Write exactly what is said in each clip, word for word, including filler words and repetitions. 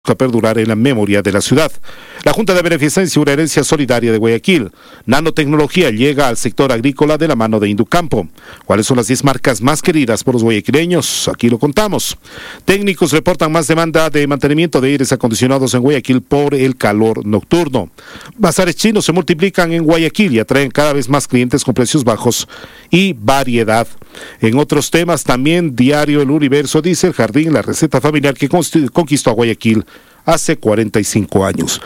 a perdurar en la memoria de la ciudad. La Junta de Beneficencia y una herencia solidaria de Guayaquil. Nanotecnología llega al sector agrícola de la mano de Inducampo. ¿Cuáles son las diez marcas más queridas por los guayaquileños? Aquí lo contamos. Técnicos reportan más demanda de mantenimiento de aires acondicionados en Guayaquil por el calor nocturno. Bazares chinos se multiplican en Guayaquil y atraen cada vez más clientes con precios bajos y variedad. En otros temas también, Diario El Universo dice: el jardín, la receta familiar que conquistó a Guayaquil hace cuarenta y cinco años.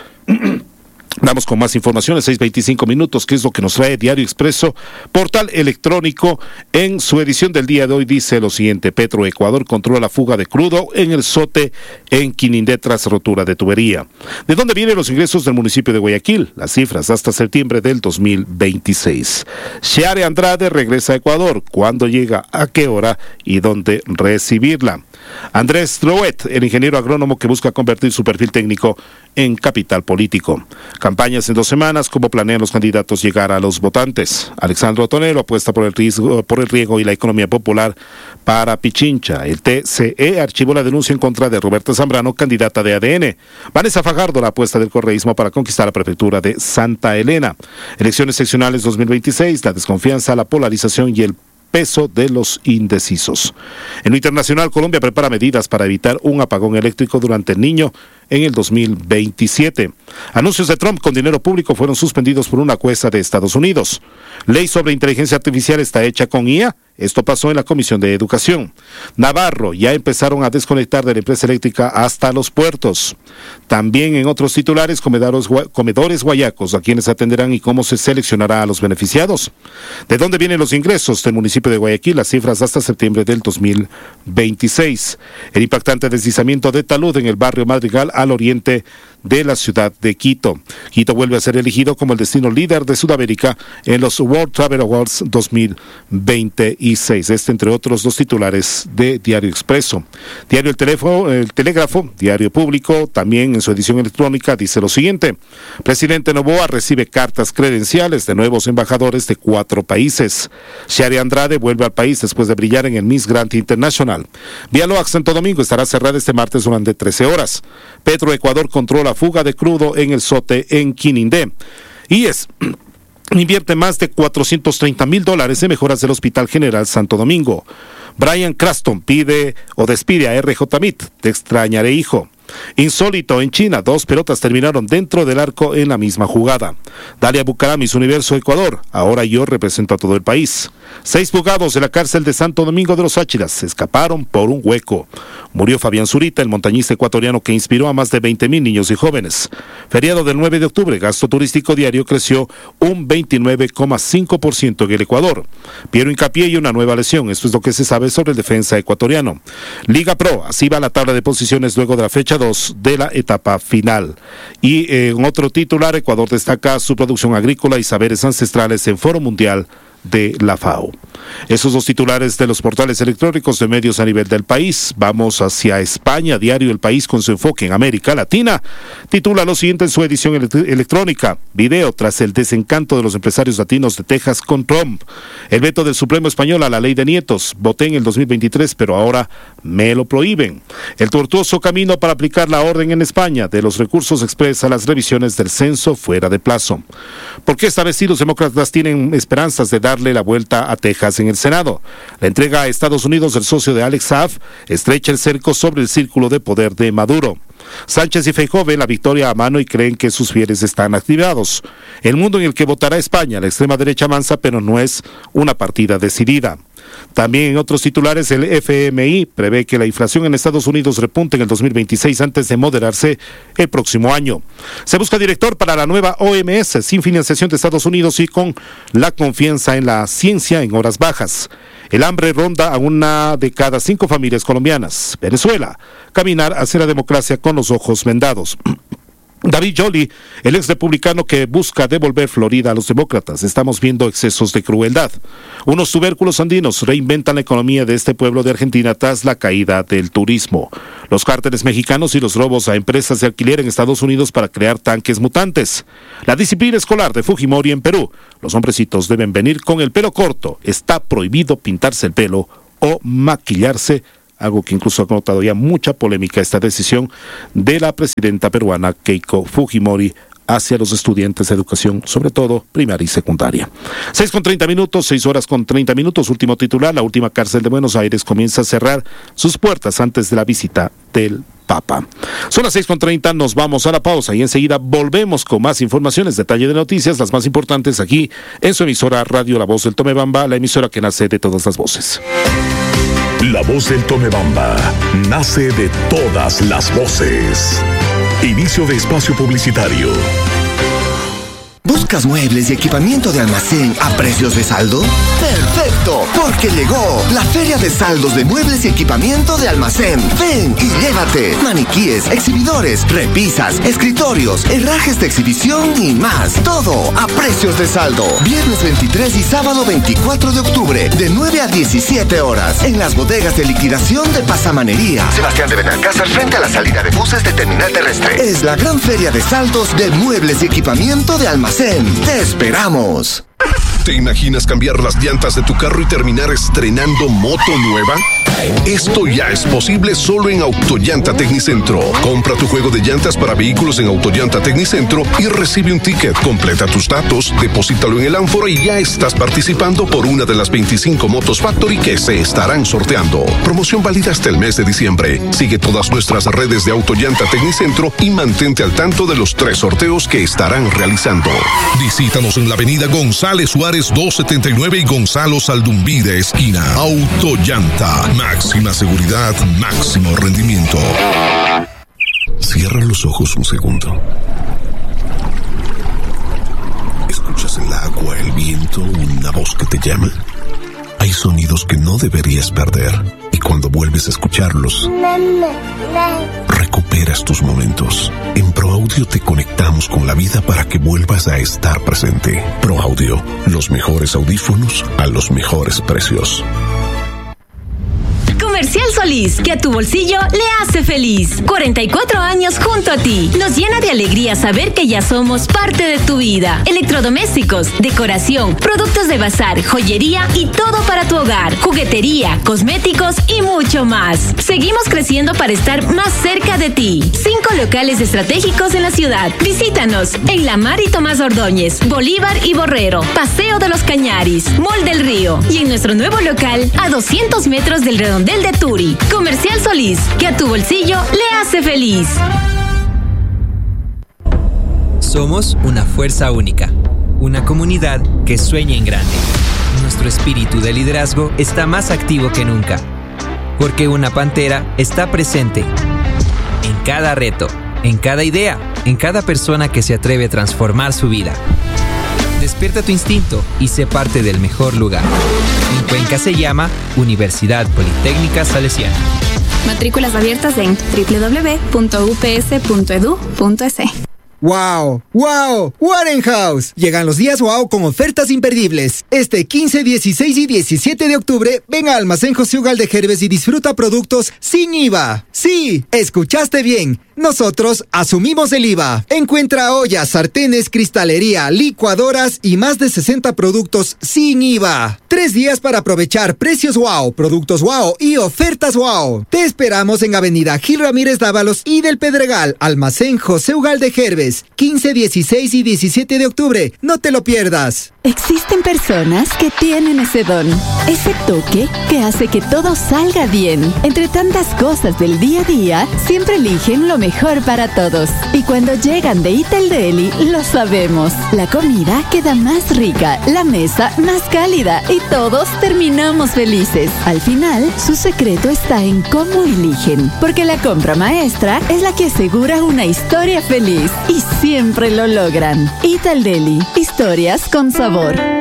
Vamos con más informaciones, seis veinticinco minutos, que es lo que nos trae Diario Expreso, portal electrónico. En su edición del día de hoy dice lo siguiente: Petroecuador controla la fuga de crudo en el Sote en Quinindé tras rotura de tubería. ¿De dónde vienen los ingresos del municipio de Guayaquil? Las cifras hasta septiembre del dos mil veintiséis. Xiare Andrade regresa a Ecuador. ¿Cuándo llega? ¿A qué hora? ¿Y dónde recibirla? Andrés Drouet, el ingeniero agrónomo que busca convertir su perfil técnico en capital político. Campañas en dos semanas, ¿cómo planean los candidatos llegar a los votantes? Alexandro Tonelo apuesta por el riesgo, por el riego y la economía popular para Pichincha. El T C E archivó la denuncia en contra de Roberta Zambrano, candidata de A D N. Vanessa Fajardo, la apuesta del correísmo para conquistar la prefectura de Santa Elena. Elecciones seccionales dos mil veintiséis, la desconfianza, la polarización y el peso de los indecisos. En lo internacional, Colombia prepara medidas para evitar un apagón eléctrico durante el Niño en el dos mil veintisiete. Anuncios de Trump con dinero público fueron suspendidos por una jueza de Estados Unidos. Ley sobre inteligencia artificial está hecha con I A. Esto pasó en la Comisión de Educación. Navarro, ya empezaron a desconectar de la empresa eléctrica hasta los puertos. También en otros titulares, comedores, comedores guayacos, a quienes atenderán y cómo se seleccionará a los beneficiados. ¿De dónde vienen los ingresos del municipio de Guayaquil? Las cifras hasta septiembre del dos mil veintiséis. El impactante deslizamiento de talud en el barrio Madrigal al oriente de la ciudad de Quito. Quito vuelve a ser elegido como el destino líder de Sudamérica en los World Travel Awards dos mil veintiséis. Este, entre otros, dos titulares de Diario Expreso. Diario El Teléfono, El Telégrafo, Diario Público, también en su edición electrónica, dice lo siguiente: Presidente Noboa recibe cartas credenciales de nuevos embajadores de cuatro países. Xiare Andrade vuelve al país después de brillar en el Miss Grand International. Vía Loax Santo Domingo estará cerrada este martes durante trece horas. Petroecuador controla fuga de crudo en el Sote en Quinindé. I E S invierte más de cuatrocientos treinta mil dólares en mejoras del Hospital General Santo Domingo. Brian Craston pide o despide a R J Mit. Te extrañaré, hijo. Insólito, en China, dos pelotas terminaron dentro del arco en la misma jugada. Dalia Bucaram, Miss Universo Ecuador. Ahora yo represento a todo el país. Seis fugados de la cárcel de Santo Domingo de los Áchilas se escaparon por un hueco. Murió Fabián Zurita, el montañista ecuatoriano que inspiró a más de veinte mil niños y jóvenes. Feriado del nueve de octubre, gasto turístico diario creció un veintinueve coma cinco por ciento en el Ecuador. Piero hincapié y una nueva lesión, esto es lo que se sabe sobre el defensa ecuatoriano. Liga Pro, así va la tabla de posiciones luego de la fecha dos de la etapa final. Y en otro titular, Ecuador destaca su producción agrícola y saberes ancestrales en Foro Mundial de la FAO. Esos dos titulares de los portales electrónicos de medios a nivel del país. Vamos hacia España. Diario El País, con su enfoque en América Latina, titula lo siguiente en su edición ele- electrónica: Video tras el desencanto de los empresarios latinos de Texas con Trump. El veto del Supremo Español a la ley de nietos. Voté en el dos mil veintitrés, pero ahora me lo prohíben. El tortuoso camino para aplicar la orden en España. De los recursos expresa las revisiones del censo fuera de plazo. ¿Por qué esta vez sí los demócratas tienen esperanzas de darle la vuelta a Texas en el Senado? La entrega a Estados Unidos del socio de Alex Saab estrecha el cerco sobre el círculo de poder de Maduro. Sánchez y Feijóo ven la victoria a mano y creen que sus fieles están activados. El mundo en el que votará España, la extrema derecha avanza, pero no es una partida decidida. También en otros titulares, el F M I prevé que la inflación en Estados Unidos repunte en el dos mil veintiséis antes de moderarse el próximo año. Se busca director para la nueva O M S sin financiación de Estados Unidos y con la confianza en la ciencia en horas bajas. El hambre ronda a una de cada cinco familias colombianas. Venezuela, caminar hacia la democracia con los ojos vendados. David Joly, el ex republicano que busca devolver Florida a los demócratas. Estamos viendo excesos de crueldad. Unos tubérculos andinos reinventan la economía de este pueblo de Argentina tras la caída del turismo. Los cárteles mexicanos y los robos a empresas de alquiler en Estados Unidos para crear tanques mutantes. La disciplina escolar de Fujimori en Perú. Los hombrecitos deben venir con el pelo corto. Está prohibido pintarse el pelo o maquillarse algo que incluso ha notado ya mucha polémica esta decisión de la presidenta peruana Keiko Fujimori hacia los estudiantes de educación, sobre todo primaria y secundaria. seis con treinta minutos, seis horas con treinta minutos, último titular, la última cárcel de Buenos Aires comienza a cerrar sus puertas antes de la visita del Papa. Son las seis con treinta, nos vamos a la pausa y enseguida volvemos con más informaciones, detalle de noticias, las más importantes aquí en su emisora Radio La Voz del Tomebamba, la emisora que nace de todas las voces. La Voz del Tomebamba nace de todas las voces. Inicio de espacio publicitario. ¿Buscas muebles y equipamiento de almacén a precios de saldo? ¡Perfecto! Porque llegó la Feria de Saldos de Muebles y Equipamiento de Almacén. Ven y llévate maniquíes, exhibidores, repisas, escritorios, herrajes de exhibición y más. Todo a precios de saldo. Viernes veintitrés y sábado veinticuatro de octubre, de nueve a diecisiete horas, en las bodegas de liquidación de Pasamanería. Sebastián de Benalcázar, frente a la salida de buses de Terminal Terrestre. Es la gran feria de saldos de muebles y equipamiento de almacén. ¡Te esperamos! ¿Te imaginas cambiar las llantas de tu carro y terminar estrenando moto nueva? Esto ya es posible solo en Autollanta Tecnicentro. Compra tu juego de llantas para vehículos en Autollanta Tecnicentro y recibe un ticket. Completa tus datos, deposítalo en el ánfora y ya estás participando por una de las veinticinco motos Factory que se estarán sorteando. Promoción válida hasta el mes de diciembre. Sigue todas nuestras redes de Autollanta Tecnicentro y mantente al tanto de los tres sorteos que estarán realizando. Visítanos en la avenida González Suárez doscientos setenta y nueve y Gonzalo Saldumbide esquina. Autollanta. Máxima seguridad, máximo rendimiento. Cierra los ojos un segundo. ¿Escuchas el agua, el viento, una voz que te llama? Hay sonidos que no deberías perder y cuando vuelves a escucharlos, recuperas tus momentos. En ProAudio te conectamos con la vida para que vuelvas a estar presente. ProAudio, los mejores audífonos a los mejores precios. Comercial Solís, que a tu bolsillo le hace feliz. cuarenta y cuatro años junto a ti. Nos llena de alegría saber que ya somos parte de tu vida. Electrodomésticos, decoración, productos de bazar, joyería y todo para tu hogar. Juguetería, cosméticos y mucho más. Seguimos creciendo para estar más cerca de ti. Cinco locales estratégicos en la ciudad. Visítanos en La Mar y Tomás Ordóñez, Bolívar y Borrero, Paseo de los Cañaris, Mall del Río y en nuestro nuevo local a doscientos metros del redondel de Turi. Comercial Solís, que a tu bolsillo le hace feliz. Somos una fuerza única, una comunidad que sueña en grande. Nuestro espíritu de liderazgo está más activo que nunca, porque una pantera está presente en cada reto, en cada idea, en cada persona que se atreve a transformar su vida. Despierta tu instinto y sé parte del mejor lugar. En Cuenca se llama Universidad Politécnica Salesiana. Matrículas abiertas en doble u doble u doble u punto u p s punto e d u punto e s. ¡Wow! ¡Wow! Warenhouse. Llegan los días wow con ofertas imperdibles. Este quince, dieciséis y diecisiete de octubre, ven a Almacén José Ugalde y disfruta productos sin I V A. Sí, escuchaste bien. Nosotros asumimos el I V A. Encuentra ollas, sartenes, cristalería, licuadoras y más de sesenta productos sin I V A. Tres días para aprovechar precios wow, productos wow y ofertas wow. Te esperamos en Avenida Gil Ramírez Dávalos y del Pedregal, Almacén José Ugalde Herbes, quince, dieciséis y diecisiete de octubre. No te lo pierdas. Existen personas que tienen ese don, ese toque que hace que todo salga bien. Entre tantas cosas del día a día, siempre eligen lo mejor para todos. Y cuando llegan de Ital Deli, lo sabemos. La comida queda más rica, la mesa más cálida y todos terminamos felices. Al final, su secreto está en cómo eligen, porque la compra maestra es la que asegura una historia feliz y siempre lo logran. Ital Deli, historias con sabor.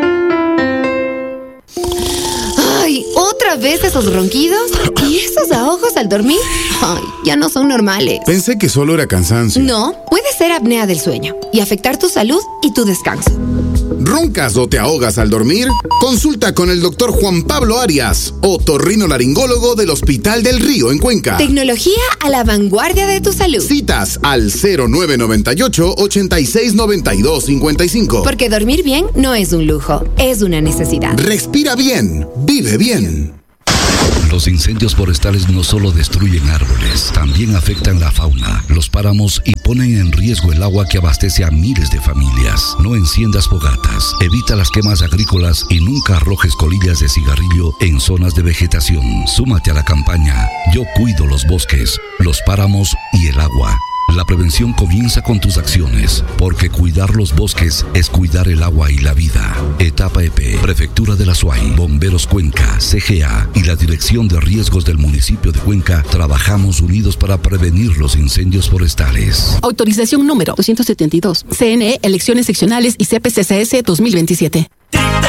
Ay, ¿otra vez esos ronquidos? ¿Y esos ahogos al dormir? Ay, ya no son normales. Pensé que solo era cansancio. No, puede ser apnea del sueño y afectar tu salud y tu descanso. ¿Roncas o te ahogas al dormir? Consulta con el doctor Juan Pablo Arias, otorrinolaringólogo del Hospital del Río en Cuenca. Tecnología a la vanguardia de tu salud. Citas al cero nueve nueve ocho, ochenta y seis, noventa y dos, cincuenta y cinco. Porque dormir bien no es un lujo, es una necesidad. Respira bien, vive bien. Los incendios forestales no solo destruyen árboles, también afectan la fauna, los páramos y ponen en riesgo el agua que abastece a miles de familias. No enciendas fogatas, evita las quemas agrícolas y nunca arrojes colillas de cigarrillo en zonas de vegetación. Súmate a la campaña Yo cuido los bosques, los páramos y el agua. La prevención comienza con tus acciones, porque cuidar los bosques es cuidar el agua y la vida. Etapa E P, Prefectura de la Suay, Bomberos Cuenca, C G A y la Dirección de Riesgos del municipio de Cuenca trabajamos unidos para prevenir los incendios forestales. Autorización número doscientos setenta y dos. C N E, Elecciones Seccionales y C P C C S dos mil veintisiete.